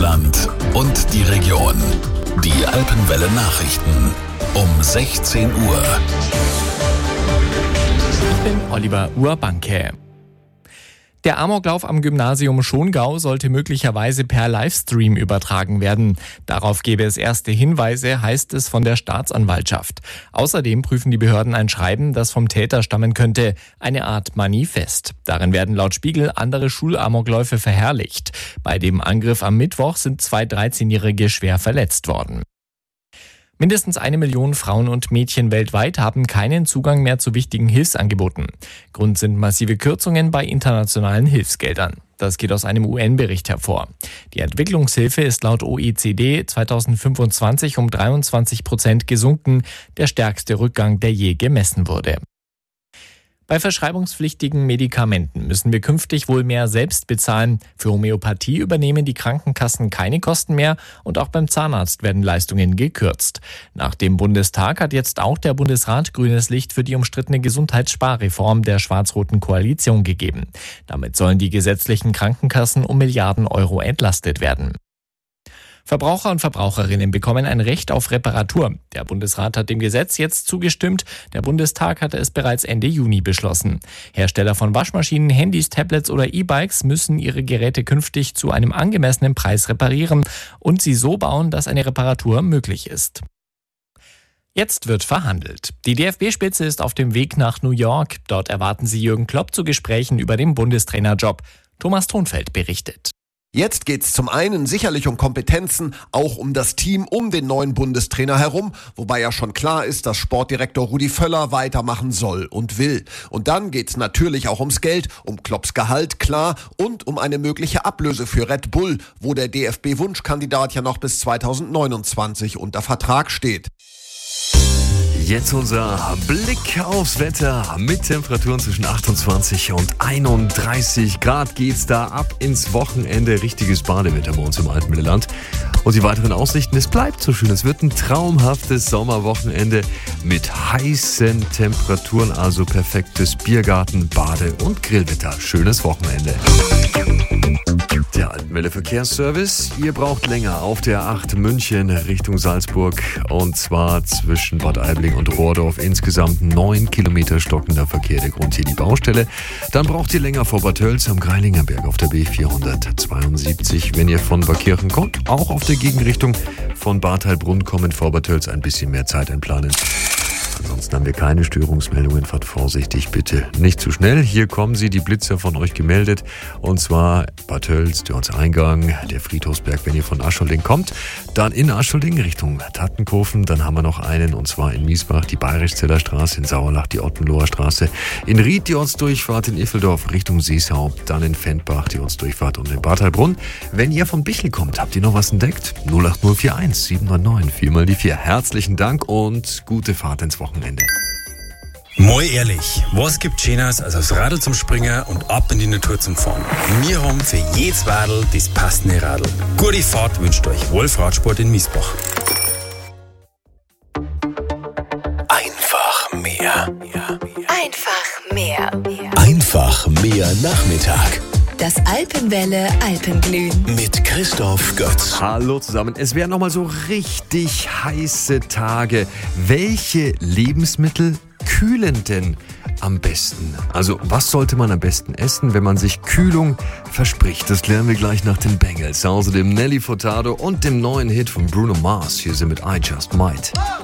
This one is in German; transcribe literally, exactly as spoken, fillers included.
Deutschland und die Region. Die Alpenwelle Nachrichten um sechzehn Uhr. Ich bin Oliver Urbanke. Der Amoklauf am Gymnasium Schongau sollte möglicherweise per Livestream übertragen werden. Darauf gebe es erste Hinweise, heißt es von der Staatsanwaltschaft. Außerdem prüfen die Behörden ein Schreiben, das vom Täter stammen könnte, eine Art Manifest. Darin werden laut Spiegel andere Schulamokläufe verherrlicht. Bei dem Angriff am Mittwoch sind zwei dreizehnjährige schwer verletzt worden. Mindestens eine Million Frauen und Mädchen weltweit haben keinen Zugang mehr zu wichtigen Hilfsangeboten. Grund sind massive Kürzungen bei internationalen Hilfsgeldern. Das geht aus einem U N-Bericht hervor. Die Entwicklungshilfe ist laut O E C D zweitausendfünfundzwanzig um dreiundzwanzig Prozent gesunken, der stärkste Rückgang, der je gemessen wurde. Bei verschreibungspflichtigen Medikamenten müssen wir künftig wohl mehr selbst bezahlen. Für Homöopathie übernehmen die Krankenkassen keine Kosten mehr und auch beim Zahnarzt werden Leistungen gekürzt. Nach dem Bundestag hat jetzt auch der Bundesrat grünes Licht für die umstrittene Gesundheitssparreform der schwarz-roten Koalition gegeben. Damit sollen die gesetzlichen Krankenkassen um Milliarden Euro entlastet werden. Verbraucher und Verbraucherinnen bekommen ein Recht auf Reparatur. Der Bundesrat hat dem Gesetz jetzt zugestimmt. Der Bundestag hatte es bereits Ende Juni beschlossen. Hersteller von Waschmaschinen, Handys, Tablets oder E-Bikes müssen ihre Geräte künftig zu einem angemessenen Preis reparieren und sie so bauen, dass eine Reparatur möglich ist. Jetzt wird verhandelt. Die D F B-Spitze ist auf dem Weg nach New York. Dort erwarten sie Jürgen Klopp zu Gesprächen über den Bundestrainerjob. Thomas Thonfeld berichtet. Jetzt geht's zum einen sicherlich um Kompetenzen, auch um das Team um den neuen Bundestrainer herum, wobei ja schon klar ist, dass Sportdirektor Rudi Völler weitermachen soll und will. Und dann geht's natürlich auch ums Geld, um Klopps Gehalt, klar, und um eine mögliche Ablöse für Red Bull, wo der D F B-Wunschkandidat ja noch bis zweitausendneunundzwanzig unter Vertrag steht. Jetzt unser Blick aufs Wetter mit Temperaturen zwischen achtundzwanzig und einunddreißig Grad geht's da ab ins Wochenende. Richtiges Badewetter bei uns im Alpenwelleland. Und die weiteren Aussichten, es bleibt so schön. Es wird ein traumhaftes Sommerwochenende mit heißen Temperaturen, also perfektes Biergarten, Bade- und Grillwetter. Schönes Wochenende. Der Alpenwelle Verkehrsservice. Ihr braucht länger auf der acht München Richtung Salzburg und zwar zwischen Bad Aibling und Rohrdorf. Insgesamt neun Kilometer stockender Verkehr. Der Grund hier die Baustelle. Dann braucht ihr länger vor Bad Tölz am Greilingerberg auf der B vierhundertzweiundsiebzig. Wenn ihr von Barkirchen kommt, auch auf der Gegenrichtung von Bad Heilbrunn kommen vor Bad Tölz ein bisschen mehr Zeit einplanen. Ansonsten haben wir keine Störungsmeldungen. Fahrt vorsichtig, bitte nicht zu schnell. Hier kommen sie, die Blitzer von euch gemeldet. Und zwar Bad Tölz, der Ortseingang, der Friedhofsberg, wenn ihr von Aschholding kommt. Dann in Aschholding Richtung Tattenkofen. Dann haben wir noch einen, und zwar in Miesbach, die Bayerischzeller Straße, in Sauerlach, die Ottenloher Straße. In Ried die Ortsdurchfahrt, in Iffeldorf Richtung Seeshau. Dann in Fendbach die Ortsdurchfahrt und in Bad Heilbrunn. Wenn ihr von Bichl kommt, habt ihr noch was entdeckt? null acht null vier eins sieben neun neun vier mal die vier. Herzlichen Dank und gute Fahrt ins Wochenende. Mal ehrlich, was gibt Schöneres als aufs Radl zum Springen und ab in die Natur zum Fahren? Wir haben für jedes Radl das passende Radl. Gute Fahrt wünscht euch Wolf Radsport in Miesbach. Einfach mehr. Einfach mehr. Einfach mehr Nachmittag. Das Alpenwelle Alpenglühen. Mit Christoph Götz. Hallo zusammen. Es werden nochmal so richtig heiße Tage. Welche Lebensmittel kühlen denn am besten? Also was sollte man am besten essen, wenn man sich Kühlung verspricht? Das lernen wir gleich nach den Bangles. Außerdem Nelly Furtado und dem neuen Hit von Bruno Mars. Hier sind mit I Just Might.